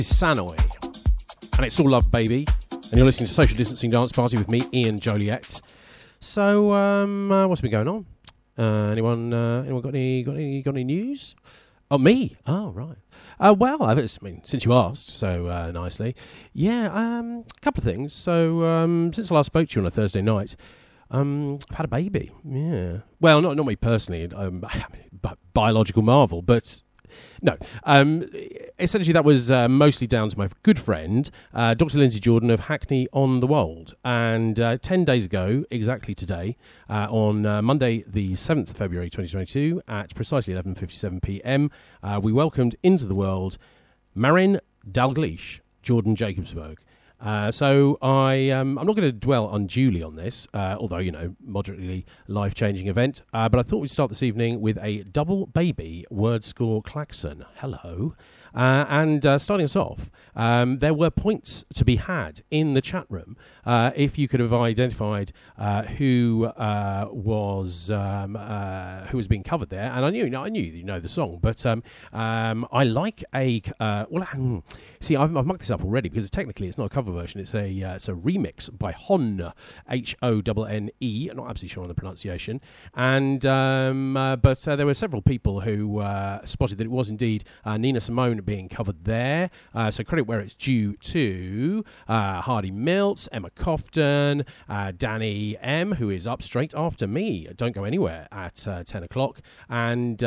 Sanoy, and it's All Love Baby, and you're listening to Social Distancing Dance Party with me, Ian Joliet. So, what's been going on? Anyone got any news? Oh, me? Oh, right. Well, since you asked so nicely, yeah. A couple of things. So, since I last spoke to you on a Thursday night, I've had a baby. Yeah. Well, not me personally, but biological marvel, but. No. Essentially, that was mostly down to my good friend, Dr. Lindsay Jordan of Hackney on the Wold. And 10 days ago, exactly today, on Monday, the 7th of February 2022, at precisely 11:57 p.m., we welcomed into the world Marin Dalgleish Jordan Jacobsberg. So I'm not going to dwell unduly on this, although, moderately life-changing event. But I thought we'd start this evening with a double baby word score klaxon. Hello. And starting us off, there were points to be had in the chat room if you could have identified who was being covered there. And I knew you know the song, but I like a see, I've mucked this up already because technically it's not a cover version. It's a remix by Honne, Honne. I'm not absolutely sure on the pronunciation. And but there were several people who spotted that it was indeed Nina Simone being covered there. So credit where it's due to Hardy Milts, Emma Cofton, Danny M, who is up straight after me. Don't go anywhere at 10 o'clock. And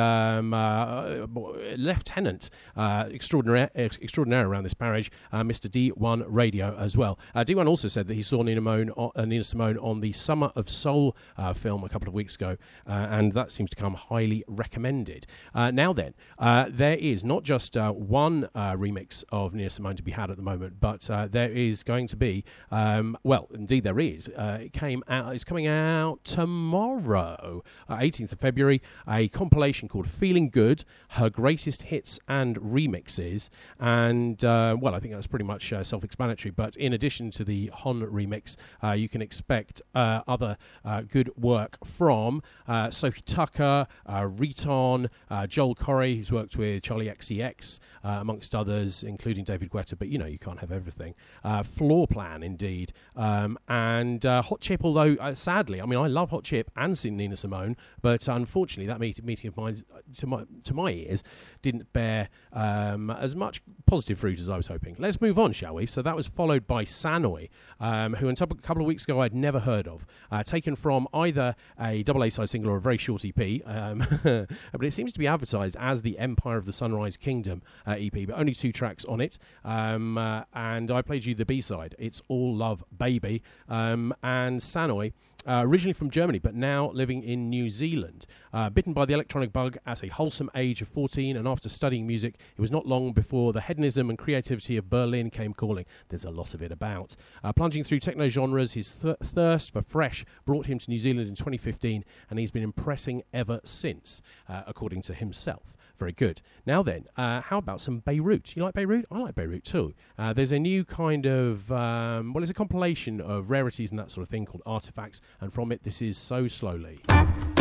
Lieutenant extraordinaire around this parish, Mr. D1 Radio as well. D1 also said that he saw Nina Simone on the Summer of Soul film a couple of weeks ago, and that seems to come highly recommended. Now then, there is not just one remix of Nina Simone to be had at the moment, but there is going to be, indeed there is. It's coming out tomorrow, 18th of February, a compilation called Feeling Good, Her Greatest Hits and Remixes, and I think that's pretty much self-explanatory, but in addition to the Honne remix, you can expect other good work from Sophie Tucker, Riton, Joel Corey, who's worked with Charlie XCX, amongst others, including David Guetta, but you can't have everything. Floor Plan, indeed. And Hot Chip, although sadly, I love Hot Chip and Nina Simone, but unfortunately that meeting of mine, to my ears, didn't bear as much positive fruit as I was hoping. Let's move on, shall we? So that was followed by Sanoy, who a couple of weeks ago I'd never heard of, taken from either a double A-side single or a very short EP, but it seems to be advertised as the Empire of the Sunrise Kingdom EP, but only 2 tracks on it, and I played you the B-side. It's All Love Baby, and Sanoy, originally from Germany, but now living in New Zealand. Bitten by the electronic bug at a wholesome age of 14, and after studying music, it was not long before the hedonism and creativity of Berlin came calling. There's a lot of it about. Plunging through techno genres, his thirst for fresh brought him to New Zealand in 2015, and he's been impressing ever since, according to himself. Very good. Now then, how about some Beirut? You like Beirut? I like Beirut too. There's a new kind of, it's a compilation of rarities and that sort of thing called Artifacts, and from it, this is So Slowly.